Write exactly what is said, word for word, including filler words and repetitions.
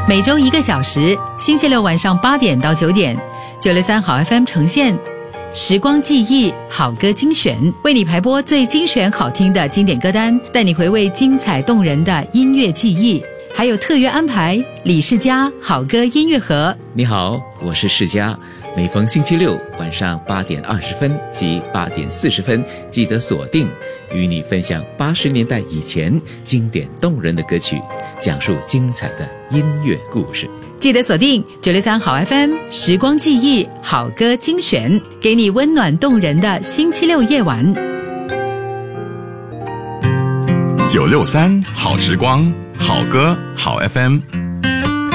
每周一个小时，星期六晚上八点到九点，九六三好 F M 呈现时光记忆好歌精选，为你排播最精选好听的经典歌单，带你回味精彩动人的音乐记忆，还有特约安排李世嘉好歌音乐盒。 你好，我是世嘉，每逢星期六晚上八点二十分及八点四十分，记得锁定，与你分享八十年代以前经典动人的歌曲，讲述精彩的音乐故事。 记得锁定九六三好 F M 时光记忆好歌精选，给你温暖动人的星期六夜晚。 九六三好时光，好歌好 F M。